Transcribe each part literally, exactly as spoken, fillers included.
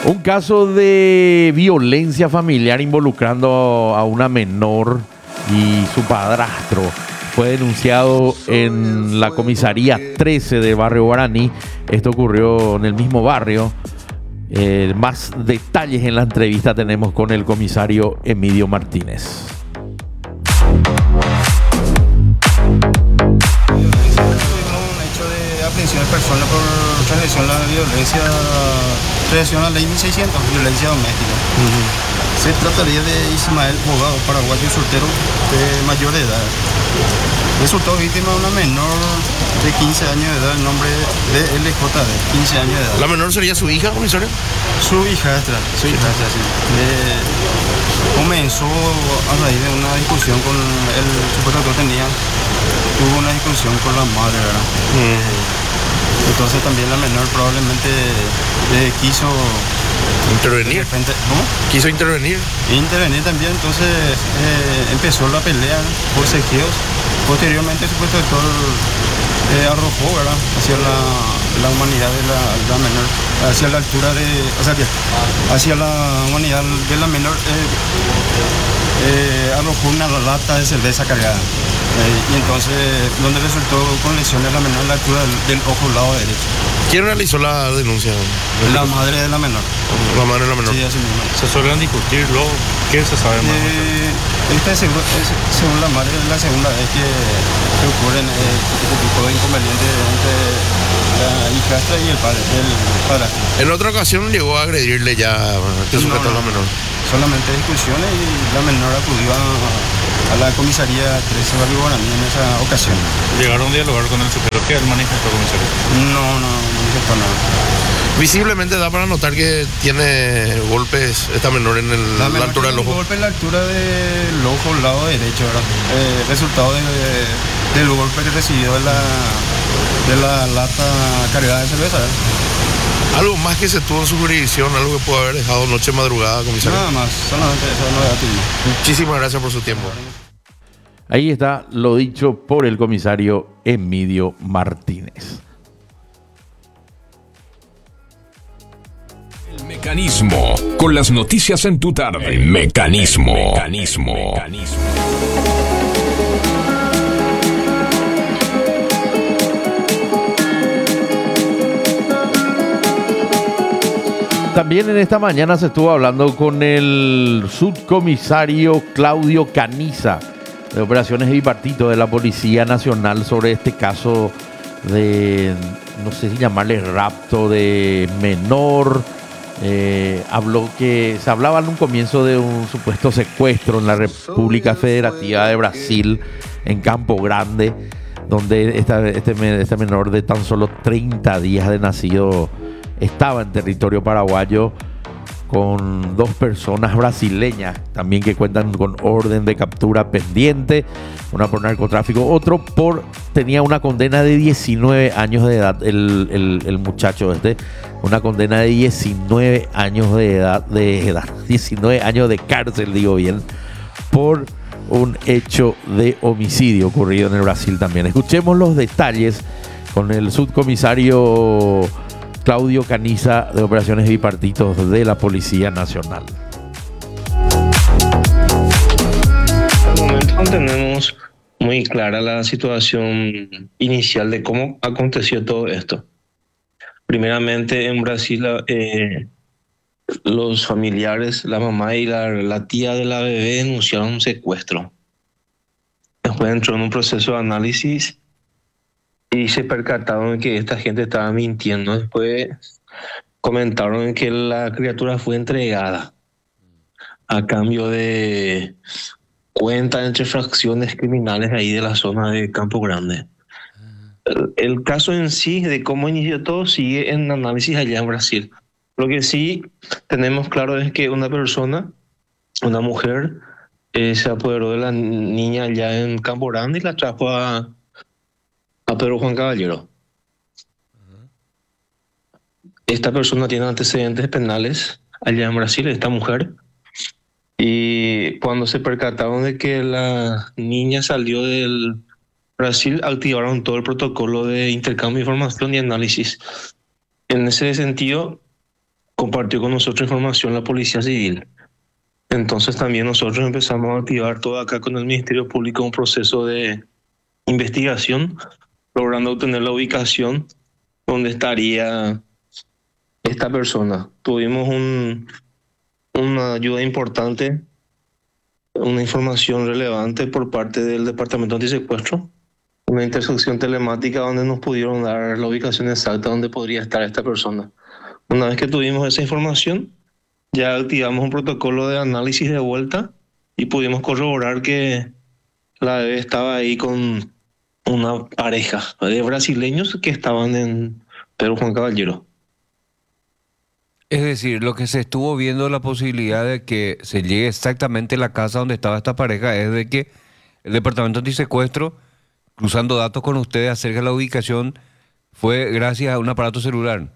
Un caso de violencia familiar involucrando a una menor y su padrastro fue denunciado en la comisaría trece de Barrio Guaraní. Esto ocurrió en el mismo barrio. Eh, más detalles en la entrevista tenemos con el comisario Emidio Martínez. Aprehensión de personas por transgresión a la violencia, transgresión a la ley mil seiscientos, violencia doméstica. Uh-huh. Se trataría de Ismael Bogado, paraguayo soltero de mayor de edad. Resultó víctima de una menor de quince años de edad, el nombre de L J D, quince años de edad. ¿La menor sería su hija, comisario? Su hijastra, su hijastra, sí. Eh, comenzó a raíz de una discusión con el supuesto que tenía, tuvo una discusión con la madre, ¿verdad? Mm. Entonces también la menor probablemente eh, quiso intervenir. De repente, ¿cómo? Quiso intervenir. Intervenir también, entonces eh, empezó la pelea por sequíos. Posteriormente el supuesto doctor eh, arrojó, ¿verdad?, hacia la, la humanidad de la, la menor, hacia la altura de, o sea, hacia la humanidad de la menor, eh, eh, arrojó una lata de cerveza cargada. Eh, y entonces, donde resultó con lesiones la menor en la altura del, del ojo lado derecho. ¿Quién realizó la denuncia? La madre de la menor. La madre de la menor. Sí, así mismo. ¿Se suelen discutir luego? ¿Qué se sabe más? Eh, esta es, según, es, según la madre, es la segunda vez que, que ocurren eh, este tipo de inconvenientes entre la hijastra y el padre, el padrastro. ¿En otra ocasión llegó a agredirle ya a este sujeto a la menor? Solamente discusiones y la menor acudió a, a la comisaría trece Barrio Guaraní en esa ocasión. ¿Llegaron a dialogar con el sujeto que él manifestó, comisario? No, no manifestó nada. Visiblemente da para notar que tiene golpes esta menor en el, la, la altura del ojo. Un golpe en la altura del ojo lado derecho, ¿verdad? Eh, resultado de, de, del golpe que recibió de la, de la lata cargada de cerveza, ¿verdad? ¿Algo más que se tuvo en su jurisdicción? ¿Algo que pudo haber dejado noche madrugada, comisario? Nada más, solamente eso no era tuyo. Muchísimas gracias por su tiempo. Ahí está lo dicho por el comisario Emidio Martínez. El mecanismo, con las noticias en tu tarde. El mecanismo. Mecanismo. Mecanismo. También en esta mañana se estuvo hablando con el subcomisario Claudio Caniza de Operaciones Bipartito de la Policía Nacional sobre este caso de, no sé si llamarle rapto de menor. Eh, habló que se hablaba en un comienzo de un supuesto secuestro en la República Federativa de Brasil, en Campo Grande, donde esta, este, este menor de tan solo treinta días de nacido estaba en territorio paraguayo con dos personas brasileñas también que cuentan con orden de captura pendiente, una por narcotráfico, otro por tenía una condena de diecinueve años de edad, el, el, el muchacho este, una condena de diecinueve años de edad, de edad, diecinueve años de cárcel, digo bien, por un hecho de homicidio ocurrido en el Brasil también. Escuchemos los detalles con el subcomisario Claudio Caniza de Operaciones Bipartitos de la Policía Nacional. Al momento no tenemos muy clara la situación inicial de cómo aconteció todo esto. Primeramente en Brasil eh, los familiares, la mamá y la, la tía de la bebé denunciaron un secuestro. Después entró en un proceso de análisis y se percataron de que esta gente estaba mintiendo. Después comentaron que la criatura fue entregada a cambio de cuentas entre fracciones criminales ahí de la zona de Campo Grande. El, el caso en sí, de cómo inició todo, sigue en análisis allá en Brasil. Lo que sí tenemos claro es que una persona, una mujer, eh, se apoderó de la niña allá en Campo Grande y la trajo a a Pedro Juan Caballero. Esta persona tiene antecedentes penales allá en Brasil, esta mujer, y cuando se percataron de que la niña salió del Brasil, activaron todo el protocolo de intercambio de información y análisis. En ese sentido, compartió con nosotros información la Policía Civil. Entonces también nosotros empezamos a activar todo acá con el Ministerio Público un proceso de investigación, logrando obtener la ubicación donde estaría esta persona. Tuvimos un, una ayuda importante, una información relevante por parte del Departamento Antisecuestro, una intersección telemática donde nos pudieron dar la ubicación exacta donde podría estar esta persona. Una vez que tuvimos esa información, ya activamos un protocolo de análisis de vuelta y pudimos corroborar que la bebé estaba ahí con una pareja de brasileños que estaban en Pedro Juan Caballero. Es decir, lo que se estuvo viendo la posibilidad de que se llegue exactamente a la casa donde estaba esta pareja es de que el Departamento Antisecuestro, cruzando datos con ustedes acerca de la ubicación, fue gracias a un aparato celular.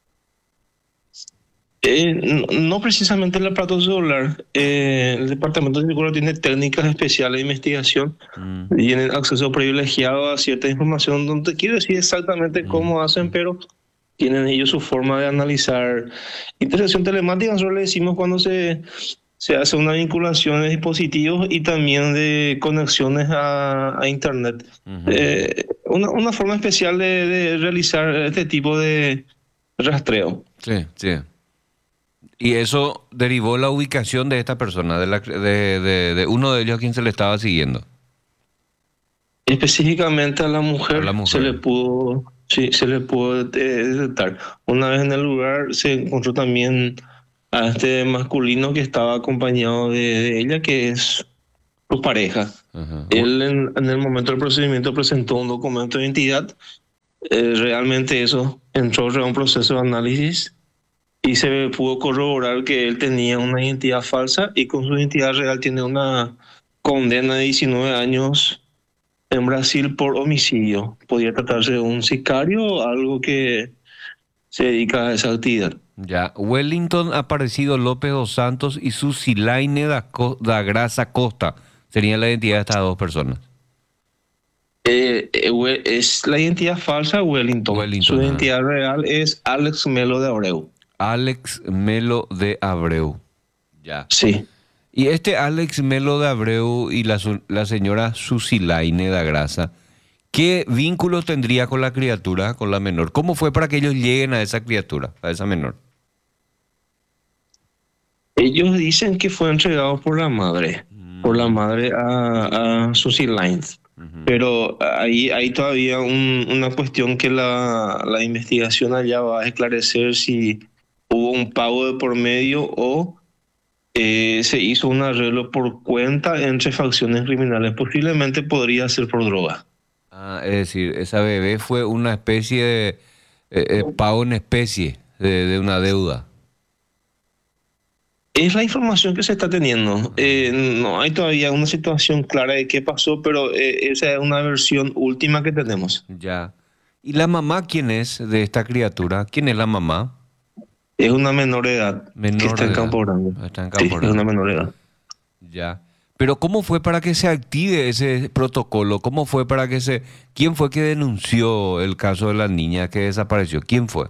Eh, no, no precisamente el aparato celular. Eh, el Departamento de Seguridad tiene técnicas especiales de investigación mm. y tienen acceso privilegiado a cierta información. No te quiero decir exactamente mm. cómo hacen, pero tienen ellos su forma de analizar. Intersección telemática nosotros le decimos cuando se, se hace una vinculación de dispositivos y también de conexiones a, a Internet. Mm-hmm. Eh, una, una forma especial de, de realizar este tipo de rastreo. Sí, sí. Y eso derivó la ubicación de esta persona, de, la, de, de, de uno de ellos a quien se le estaba siguiendo. Específicamente a la mujer, a la mujer. se le pudo, sí, se le pudo detectar. Una vez en el lugar se encontró también a este masculino que estaba acompañado de, de ella, que es su pareja. Uh-huh. Él en, en el momento del procedimiento presentó un documento de identidad. Eh, realmente eso entró en un proceso de análisis y se pudo corroborar que él tenía una identidad falsa y con su identidad real tiene una condena de diecinueve años en Brasil por homicidio. Podría tratarse de un sicario o algo que se dedica a esa actividad. Ya, Wellington Aparecido López dos Santos y Susilaine da, Co- da Graça Costa serían la identidad de estas dos personas. Eh, eh, es la identidad falsa Wellington. Wellington su ah. identidad real es Alex Melo de Abreu. Alex Melo de Abreu. Ya. Sí. Y este Alex Melo de Abreu y la, la señora Susilaine da Graça, ¿qué vínculos tendría con la criatura, con la menor? ¿Cómo fue para que ellos lleguen a esa criatura, a esa menor? Ellos dicen que fue entregado por la madre, mm. por la madre a, a Susilaine. Uh-huh. Pero ahí hay todavía un, una cuestión que la, la investigación allá va a esclarecer si hubo un pago de por medio o eh, se hizo un arreglo por cuenta entre facciones criminales. Posiblemente podría ser por droga. Ah, es decir, esa bebé fue una especie de eh, eh, pago en especie de, de una deuda. Es la información que se está teniendo. Eh, no hay todavía una situación clara de qué pasó, pero eh, esa es una versión última que tenemos. Ya. ¿Y la mamá quién es de esta criatura? ¿Quién es la mamá? Es una menor de edad menor que está en Campo Grande. Está en Campo Grande. Sí, es una menor de edad. Ya. Pero ¿cómo fue para que se active ese protocolo? ¿Cómo fue para que se... ¿Quién fue que denunció el caso de la niña que desapareció? ¿Quién fue?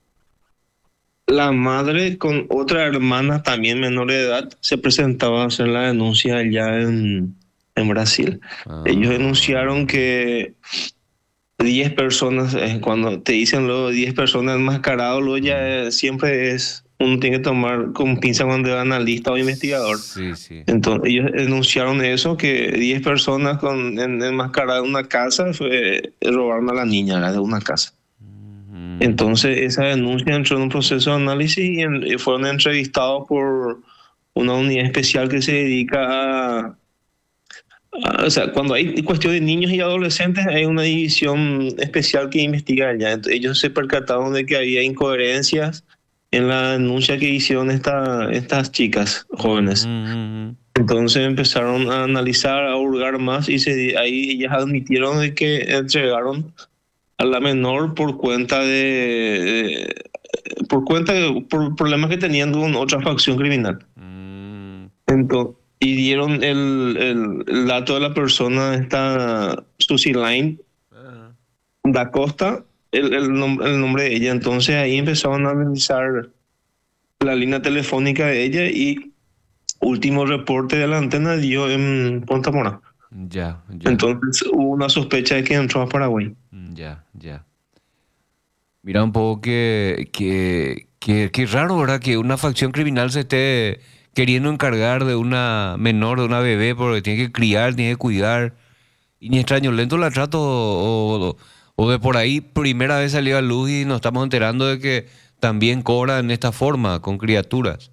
La madre con otra hermana también menor de edad se presentaba a hacer la denuncia allá en, en Brasil. Ah. Ellos denunciaron que diez personas, eh, cuando te dicen luego diez personas enmascarados, luego ya eh, siempre es, uno tiene que tomar con pinza cuando es analista o investigador. Sí, sí. Entonces ellos denunciaron eso, que diez personas con en, enmascaradas en una casa fue robaron a la niña, ¿verdad? De una casa. Entonces esa denuncia entró en un proceso de análisis y, en, y fueron entrevistados por una unidad especial que se dedica a, a... O sea, cuando hay cuestión de niños y adolescentes hay una división especial que investiga allá. Entonces, ellos se percataron de que había incoherencias en la denuncia que hicieron esta, estas chicas jóvenes. Mm-hmm. Entonces empezaron a analizar, a hurgar más y se, ahí ellas admitieron de que entregaron a la menor por cuenta de, de por cuenta de por problemas que tenían con otra facción criminal. Mm. Entonces, y dieron el, el, el dato de la persona, esta Susilaine uh-huh. da Costa, el, el, nom- el nombre de ella. Entonces ahí empezaron a analizar la línea telefónica de ella y último reporte de la antena dio en Punta Mora. Ya, ya. Entonces hubo una sospecha de que entró a Paraguay. Ya, ya. Mira un poco que, que, que, que raro, ¿verdad? Que una facción criminal se esté queriendo encargar de una menor, de una bebé, porque tiene que criar, tiene que cuidar. Y ni extraño, lento la trato o, o, o de por ahí primera vez salió a luz y nos estamos enterando de que también cobran en esta forma, con criaturas.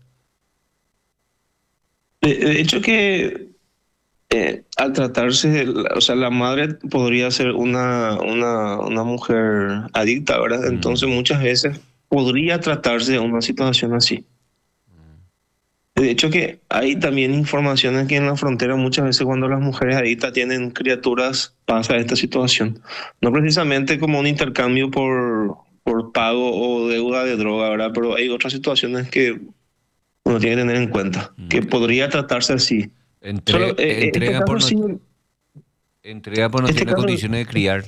De, de hecho que eh, al tratarse, de la- o sea, la madre podría ser una, una, una mujer adicta, ¿verdad? Mm. Entonces muchas veces podría tratarse de una situación así. De hecho que hay también informaciones que en la frontera muchas veces cuando las mujeres adictas tienen criaturas pasa esta situación. No precisamente como un intercambio por, por pago o deuda de droga, ¿verdad? Pero hay otras situaciones que uno tiene que tener en cuenta, que podría tratarse así. Entre- Solo, eh, eh, entrega, este por caso no, sí, entrega por no este tiene caso- condiciones de criar.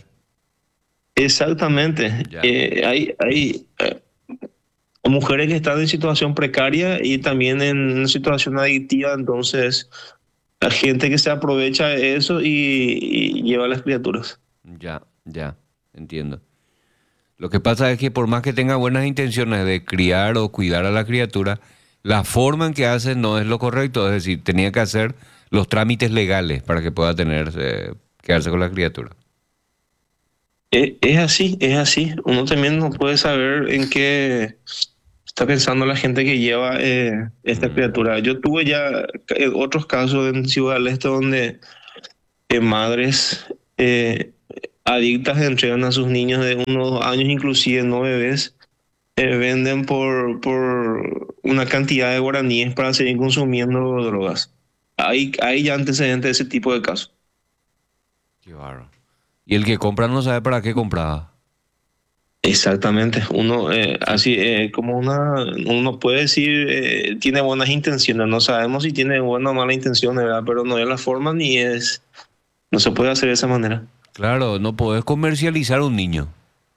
exactamente. Ya. Eh, hay hay eh, mujeres que están en situación precaria y también en situación adictiva, entonces hay gente que se aprovecha de eso y, y lleva a las criaturas. Ya, ya, entiendo. Lo que pasa es que por más que tenga buenas intenciones de criar o cuidar a la criatura, la forma en que hace no es lo correcto. Es decir, tenía que hacer los trámites legales para que pueda tenerse, quedarse con la criatura. Es, es así, es así. Uno también no puede saber en qué está pensando la gente que lleva eh, esta Mm. criatura. Yo tuve ya eh, otros casos en Ciudad del Este donde eh, madres eh, adictas entregan a sus niños de unos dos años, inclusive no bebés, eh, venden por, por una cantidad de guaraníes para seguir consumiendo drogas. Hay, hay ya antecedentes de ese tipo de casos. Qué bárbaro. Y el que compra no sabe para qué compraba. Exactamente, uno eh, así eh, como una, uno puede decir eh, tiene buenas intenciones, no sabemos si tiene buena o mala intención, ¿verdad? Pero no es la forma ni es, no se puede hacer de esa manera. Claro, no podés comercializar un niño.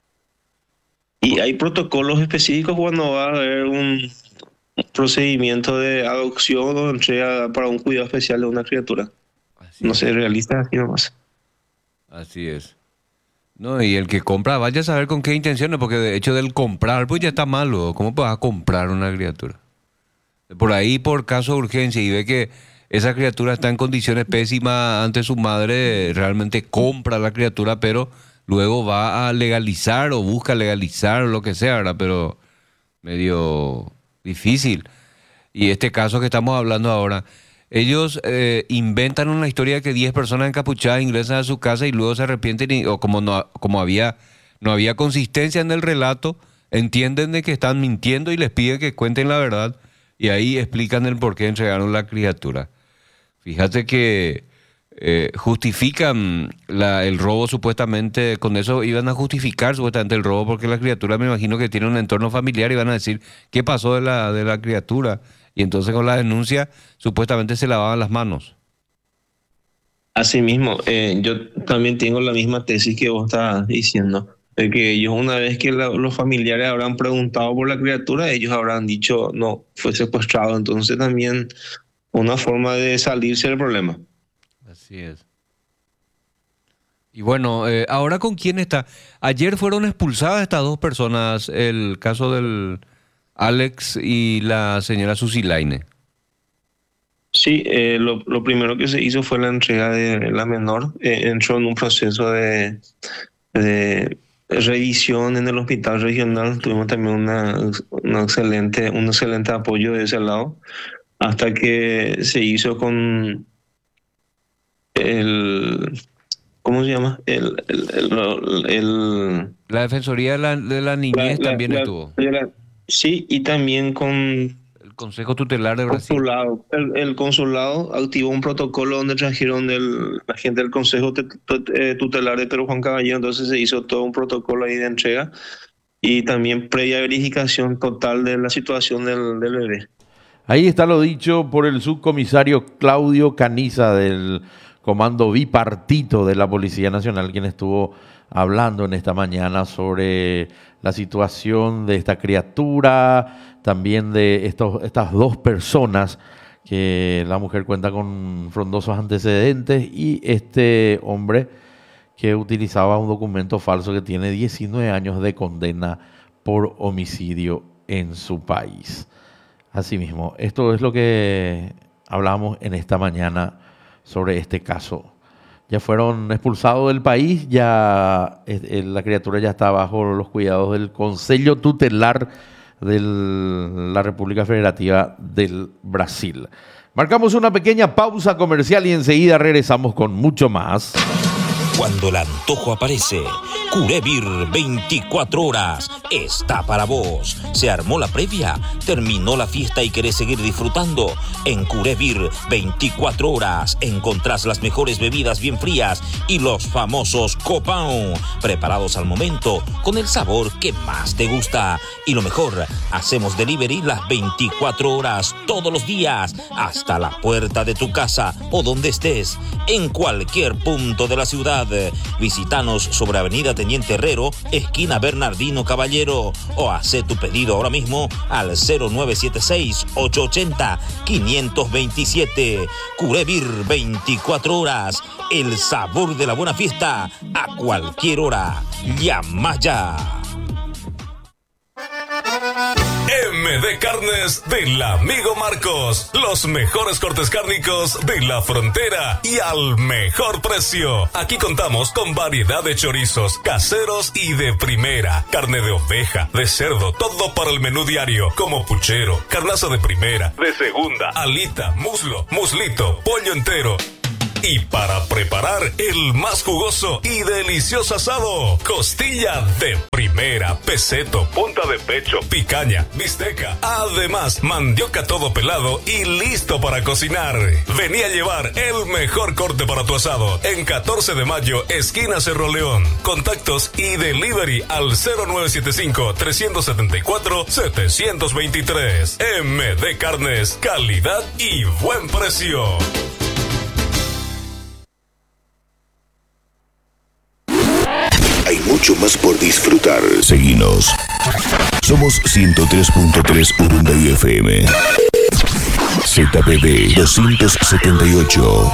Y hay protocolos específicos cuando va a haber un procedimiento de adopción o entrega para un cuidado especial de una criatura. Así No es. se realiza así nomás. Así es. No, y el que compra, vaya a saber con qué intenciones, porque de hecho del comprar, pues ya está malo. ¿Cómo vas a comprar una criatura? Por ahí, por caso de urgencia, y ve que esa criatura está en condiciones pésimas ante su madre, realmente compra la criatura, pero luego va a legalizar o busca legalizar o lo que sea, ¿verdad? Pero medio difícil. Y este caso que estamos hablando ahora, ellos eh, inventan una historia de que diez personas encapuchadas ingresan a su casa y luego se arrepienten y, o como no, como había, no había consistencia en el relato, entienden de que están mintiendo y les piden que cuenten la verdad y ahí explican el por qué entregaron la criatura. Fíjate que eh, justifican la- el robo supuestamente, con eso iban a justificar supuestamente el robo porque la criatura me imagino que tiene un entorno familiar y van a decir qué pasó de la, de la criatura. Y entonces con la denuncia supuestamente se lavaban las manos. Asimismo, eh, yo también tengo la misma tesis que vos estás diciendo, de que ellos una vez que la- los familiares habrán preguntado por la criatura, ellos habrán dicho, no, fue secuestrado, entonces también una forma de salirse del problema. Así es. Y bueno, eh, ahora con quién está. Ayer fueron expulsadas estas dos personas, el caso del Alex y la señora Susi Laine. Sí, eh, lo, lo primero que se hizo fue la entrega de la menor, eh, entró en un proceso de, de revisión en el hospital regional, tuvimos también una, una excelente, un excelente apoyo de ese lado, hasta que se hizo con el, ¿cómo se llama? El, el, el, el- La Defensoría de la, de la Niñez la- la- también la- estuvo. la- sí, y también con El Consejo Tutelar de Brasil. consulado. El, el consulado activó un protocolo donde trajeron el, la gente del Consejo Tut- Tut- eh, Tutelar de Pedro Juan Caballero, entonces se hizo todo un protocolo ahí de entrega y también previa verificación total de la situación del, del bebé. Ahí está lo dicho por el subcomisario Claudio Caniza del Comando Bipartito de la Policía Nacional, quien estuvo hablando en esta mañana sobre la situación de esta criatura, también de estos, estas dos personas, que la mujer cuenta con frondosos antecedentes, y este hombre que utilizaba un documento falso, que tiene diecinueve años de condena por homicidio en su país. Asimismo, esto es lo que hablamos en esta mañana sobre este caso. Ya fueron expulsados del país, ya eh, la criatura ya está bajo los cuidados del Conselho Tutelar de la República Federativa del Brasil. Marcamos una pequeña pausa comercial y enseguida regresamos con mucho más. Cuando el antojo aparece, Curevir veinticuatro horas está para vos. Se armó la previa, terminó la fiesta y querés seguir disfrutando. En Curevir veinticuatro horas encontrás las mejores bebidas bien frías y los famosos copão, preparados al momento con el sabor que más te gusta. Y lo mejor, hacemos delivery las veinticuatro horas todos los días hasta la puerta de tu casa o donde estés, en cualquier punto de la ciudad. Visítanos sobre Avenida Teniente Herrero, esquina Bernardino Caballero, o haz tu pedido ahora mismo al cero nueve siete seis, ocho ocho cero, cinco dos siete. Curevir veinticuatro horas, el sabor de la buena fiesta a cualquier hora. Llama ya. M D Carnes del amigo Marcos. Los mejores cortes cárnicos de la frontera y al mejor precio. Aquí contamos con variedad de chorizos caseros y de primera. Carne de oveja, de cerdo, todo para el menú diario. Como puchero, carnaza de primera, de segunda, alita, muslo, muslito, pollo entero. Y para preparar el más jugoso y delicioso asado, costilla de primera, peseto, punta de pecho, picaña, bisteca. Además, mandioca todo pelado y listo para cocinar. Vení a llevar el mejor corte para tu asado en catorce de mayo, esquina Cerro León. Contactos y delivery al cero nueve siete cinco, tres siete cuatro, siete dos tres. M D Carnes, calidad y buen precio. Hay mucho más por disfrutar. Seguinos. Somos ciento tres punto tres Urunday F M. Z P B doscientos setenta y ocho.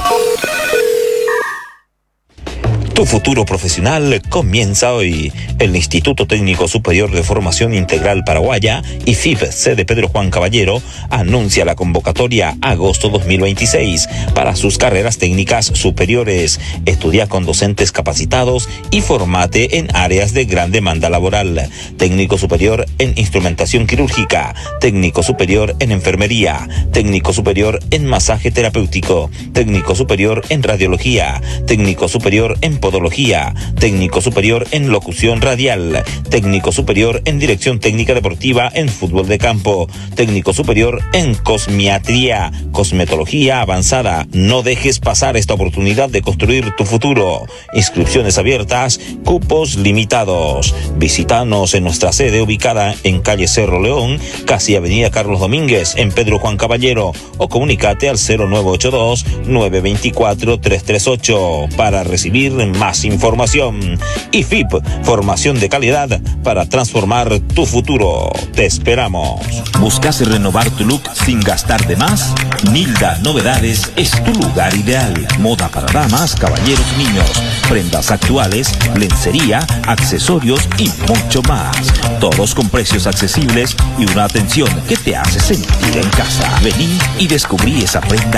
Tu futuro profesional comienza hoy. El Instituto Técnico Superior de Formación Integral Paraguaya, I F I P, sede Pedro Juan Caballero, anuncia la convocatoria agosto dos mil veintiséis para sus carreras técnicas superiores. Estudia con docentes capacitados y formate en áreas de gran demanda laboral. Técnico superior en instrumentación quirúrgica, técnico superior en enfermería, técnico superior en masaje terapéutico, técnico superior en radiología, técnico superior en podología, técnico superior en locución radial, técnico superior en dirección técnica deportiva en fútbol de campo, técnico superior en cosmiatría, cosmetología avanzada. No dejes pasar esta oportunidad de construir tu futuro. Inscripciones abiertas, cupos limitados. Visítanos en nuestra sede ubicada en calle Cerro León, casi avenida Carlos Domínguez, en Pedro Juan Caballero, o comunícate al cero nueve ocho dos, nueve dos cuatro, tres tres ocho para recibir más información. I F I P, formación de calidad para transformar tu futuro. Te esperamos. ¿Buscas renovar tu look sin gastar de más? Nilda Novedades es tu lugar ideal. Moda para damas, caballeros y niños. Prendas actuales, lencería, accesorios y mucho más. Todos con precios accesibles y una atención que te hace sentir en casa. Vení y descubrí esa prenda